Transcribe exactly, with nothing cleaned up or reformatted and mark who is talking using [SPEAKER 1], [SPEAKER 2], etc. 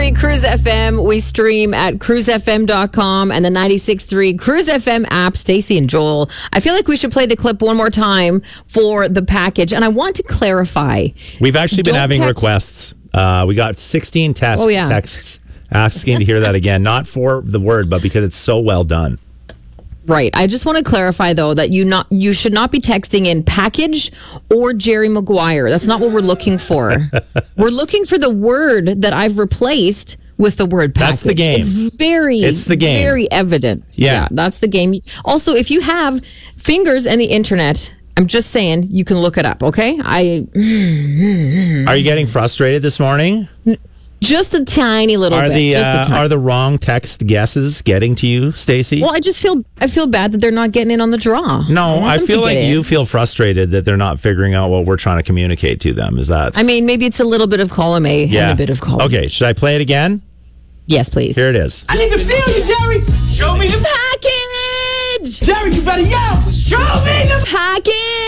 [SPEAKER 1] three Cruise F M. We stream at cruise f m dot com and the ninety-six point three Cruise F M app. Stacey and Joel. I feel like we should play the clip one more time for the package. And I want to clarify.
[SPEAKER 2] We've actually been
[SPEAKER 1] Don't
[SPEAKER 2] having
[SPEAKER 1] text-
[SPEAKER 2] requests. Uh, we got sixteen test
[SPEAKER 1] Oh, yeah.
[SPEAKER 2] texts asking to hear that again. Not for the word, but because it's so well done.
[SPEAKER 1] Right. I just want to clarify, though, that you not you should not be texting in package or Jerry Maguire. That's not what we're looking for. We're looking for the word that I've replaced with the word package.
[SPEAKER 2] That's the game.
[SPEAKER 1] It's very,
[SPEAKER 2] It's the game.
[SPEAKER 1] very evident.
[SPEAKER 2] Yeah.
[SPEAKER 1] That's the game. Also, if you have fingers and the internet, I'm just saying, you can look it up, okay? I
[SPEAKER 2] Are you getting frustrated this morning?
[SPEAKER 1] Just a tiny little
[SPEAKER 2] Are
[SPEAKER 1] bit.
[SPEAKER 2] the
[SPEAKER 1] just a
[SPEAKER 2] uh,
[SPEAKER 1] tiny.
[SPEAKER 2] are the wrong text guesses getting to you, Stacey?
[SPEAKER 1] Well, I just feel I feel bad that they're not getting in on the draw.
[SPEAKER 2] No,
[SPEAKER 1] want
[SPEAKER 2] I
[SPEAKER 1] them
[SPEAKER 2] feel
[SPEAKER 1] to
[SPEAKER 2] like
[SPEAKER 1] get in.
[SPEAKER 2] you feel frustrated that they're not figuring out what we're trying to communicate to them. Is that?
[SPEAKER 1] I mean, maybe it's a little bit of column A
[SPEAKER 2] yeah.
[SPEAKER 1] and a bit of column B.
[SPEAKER 2] Okay, should I play it again?
[SPEAKER 1] Yes, please.
[SPEAKER 2] Here it is.
[SPEAKER 3] I need to feel you, Jerry. Show me the
[SPEAKER 1] Package!
[SPEAKER 3] Jerry, you better yell. Show me the
[SPEAKER 1] Package!